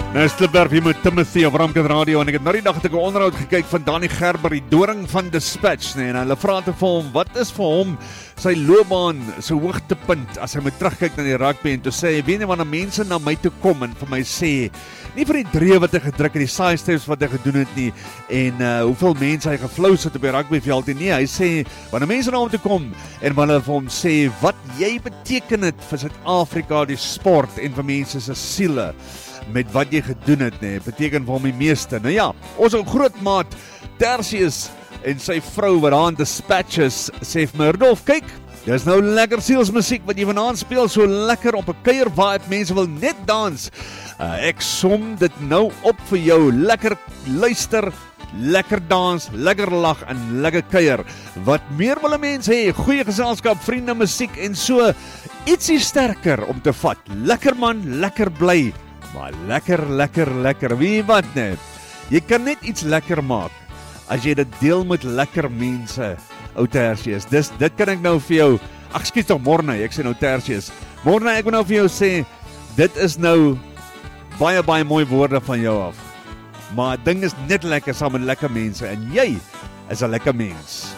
Nou Slipberg hier met Timothy op Ramkat Radio en ek het nou die dag het ek 'n onderhoud gekyk van Dani Gerber, die doring van Dispatch, en hulle vra te vir hom, wat is vir hom sy loopbaan, sy hoogtepunt as hy moet terugkyk na die rugby, en toe sê hy, weet nie wanneer mense na my toe kom en vir my sê, nie vir die drie wat hy gedruk het, die side steps wat hy gedoen het nie, en hoeveel mense hy geflous het op die rugbyveld nie, hy sê, wanneer mense na hom toe kom en wanneer vir hom sê, wat jy beteken het vir Suid-Afrika, die sport en vir mense se siele, met wat jy gedoen het, beteken vir hom die meeste. Nou ja, ons groot maat Tertius en sy vrou wat daar in Dispatch is, sê vir my, Rudolf, kyk, dis nou lekker sielsmusiek wat jy vanaand speel, so lekker op 'n kuier vibe, mense wil net dans. Ek som dit nou op vir jou, lekker luister, lekker dans, lekker lag en lekker kuier. Wat meer wil 'n mens hê? Goeie geselskap, vriende, musiek en so ietsie sterker om te vat. Lekker man, lekker bly. Maar lekker, wie wat net? Jy kan net iets lekker maak as jy dit deel met lekker mense, ou Tertius. Dit kan ek nou vir jou, skiet toch Morne, ek sê nou Tertius. Morne, ek wil nou vir jou sê, dit is nou baie mooi woorde van jou af. Maar ding is net lekker saam met lekker mense en jy is 'n lekker mens.